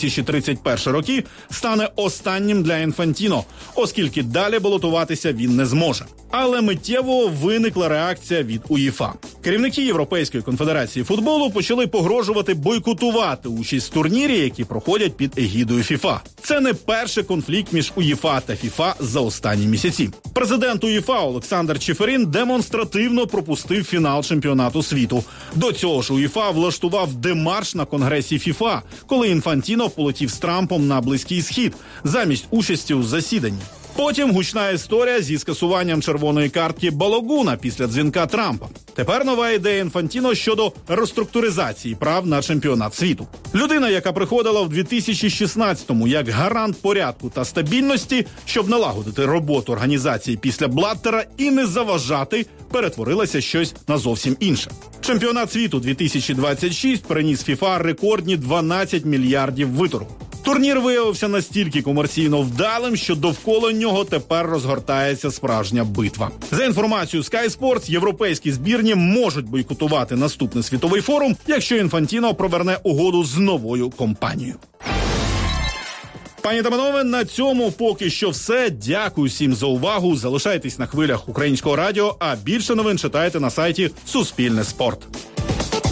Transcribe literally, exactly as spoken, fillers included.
тисячі тридцять перший роки стане останнім для Інфантіно, оскільки далі балотуватися він не зможе. Але миттєво виникла реакція від УЄФА. Керівники Європейської конфедерації футболу почали погрожувати бойкотувати участь в турнірі, які проходять під егідою ФІФА. Це не перший конфлікт між УЄФА та ФІФА за останні місяці. Президент УЄФА Олександр Чеферін демонстративно пропустив фінал чемпіонату світу. До цього ж УЄФА влаштував демарш на конгресі ФІФА, коли Інфантіно полетів з Трампом на Близький Схід замість участі у засіданні. Потім гучна історія зі скасуванням червоної картки Балогуна після дзвінка Трампа. Тепер нова ідея Інфантіно щодо реструктуризації прав на чемпіонат світу. Людина, яка приходила в дві тисячі шістнадцятому як гарант порядку та стабільності, щоб налагодити роботу організації після Блаттера і не заважати, перетворилася щось на зовсім інше. Чемпіонат світу дві тисячі двадцять шість приніс ФІФА рекордні дванадцять мільярдів виторгу. Турнір виявився настільки комерційно вдалим, що довкола нього тепер розгортається справжня битва. За інформацією Sky Sports, європейські збірні можуть бойкотувати наступний світовий форум, якщо Інфантіно проверне угоду з новою компанією. Пані та панове, на цьому поки що все. Дякую всім за увагу. Залишайтесь на хвилях Українського радіо, а більше новин читайте на сайті Суспільне спорт.